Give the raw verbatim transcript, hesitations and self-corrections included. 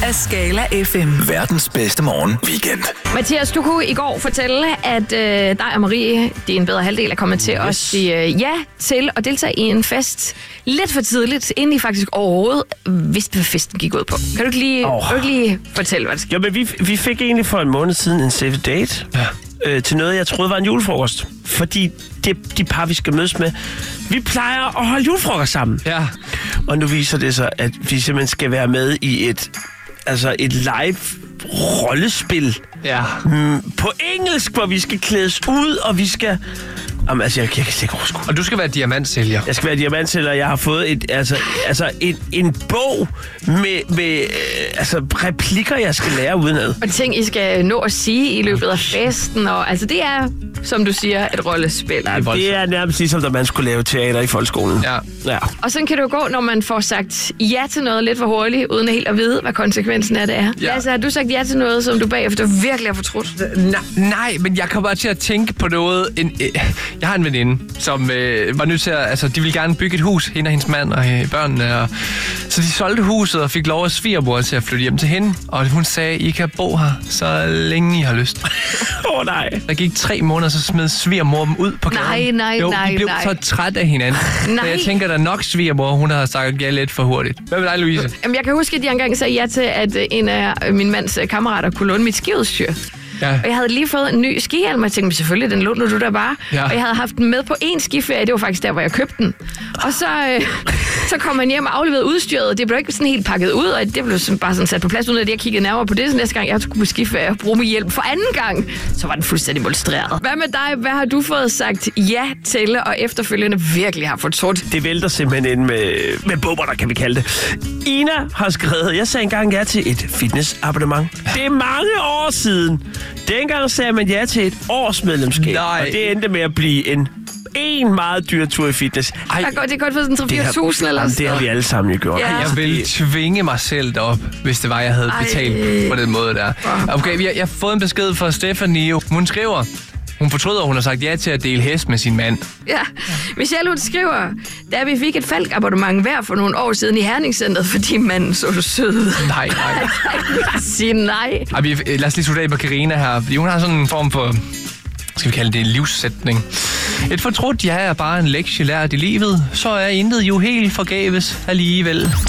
af Skala F M. Verdens bedste morgen weekend. Mathias, du kunne i går fortælle, at øh, dig og Marie, din bedre halvdel, er kommet til yes. at sige øh, ja til at deltage i en fest lidt for tidligt, inden I faktisk overhovedet vidste, hvad festen gik ud på. Kan du ikke lige, oh. kan du ikke lige fortælle, hvad det skal? Jo, men vi, vi fik egentlig for en måned siden en safe date ja. øh, til noget, jeg troede var en julefrokost. Fordi det, de par, vi skal mødes med, vi plejer at holde julefrokost sammen. Ja. Og nu viser det sig, at vi simpelthen skal være med i et, altså et live rollespil. Ja. Mm, på engelsk, hvor vi skal klædes ud, og vi skal... Jamen, altså, jeg, jeg kan ikke overskue. Og du skal være diamantsælger. Jeg skal være diamantsælger. Jeg har fået et, altså, altså en, en bog med, med øh, altså, replikker, jeg skal lære udenad. Og ting, I skal nå at sige i løbet af festen. Og, altså, det er, som du siger, et rollespil. Ja, det er nærmest ligesom, da man skulle lave teater i folkeskolen. Ja. Ja. Og sådan kan det jo gå, når man får sagt ja til noget lidt for hurtigt, uden helt at vide, hvad konsekvensen af det er. Ja. Altså, har du sagt ja til noget, som du bagefter virkelig har fortrudt? Nej, nej, men jeg kommer bare til at tænke på noget... En, øh, jeg har en veninde, som øh, var nødt til at... Altså, de ville gerne bygge et hus, hende og hendes mand og øh, børnene. Og, så de solgte huset og fik lov af svigermor til at flytte hjem til hende. Og hun sagde, I kan bo her, så længe I har lyst. Åh oh, nej. Der gik tre måneder, så smed svigermor dem ud på gaden. Nej, nej, jo, nej, de blev nej. så træt af hinanden. Så jeg tænker, der er nok svigermor, hun har sagt ja lidt for hurtigt. Hvad med dig, Louise? Jamen, jeg kan huske, at jeg engang sagde ja til, at en af min mands kammerater kunne låne mit skiudstyr. Ja. Og jeg havde lige fået en ny skihjelm, og jeg tænkte, selvfølgelig, den låner du der bare. Ja. Og jeg havde haft den med på én skiferie, det var faktisk der, hvor jeg købte den. Og så, øh, så kom man hjem og afleverede udstyret, og det blev ikke sådan helt pakket ud, og det blev sådan bare sådan sat på plads, uden at jeg kiggede nærmere på det. Så næste gang, jeg skulle på skiferie og bruge min hjelm for anden gang, så var den fuldstændig molstreret. Hvad med dig? Hvad har du fået sagt ja til, og efterfølgende virkelig har fortrudt? Det vælter simpelthen ind med, med bubber, der kan vi kalde det. Ina har skrevet, jeg sagde engang ja til et fitnessabonnement. Det er mange år siden. Dengang sagde man ja til et års medlemskab, Nej. og det endte med at blive en en meget dyr tur i fitness. Ej, det er godt for sådan tre til fire tusind eller sådan. Det har vi alle sammen jo gjort. Ja. Jeg ville tvinge mig selv derop, hvis det var, jeg havde betalt Ej. på den måde der. Okay, jeg, jeg har fået en besked fra Stephanie. Hun skriver, hun fortryder, at hun har sagt ja til at dele hest med sin mand. Ja, Michelle, hun skriver, da vi fik et Falk-abonnement hver for nogle år siden i Herningscenteret, fordi manden så så sød. Nej, nej. Sig nej. Ej, vi, lad os lige slutte af på Karina her, fordi hun har sådan en form for, skal vi kalde det, livssætning. Et fortrudt ja er bare en lektie lært i livet, så er intet jo helt forgæves alligevel.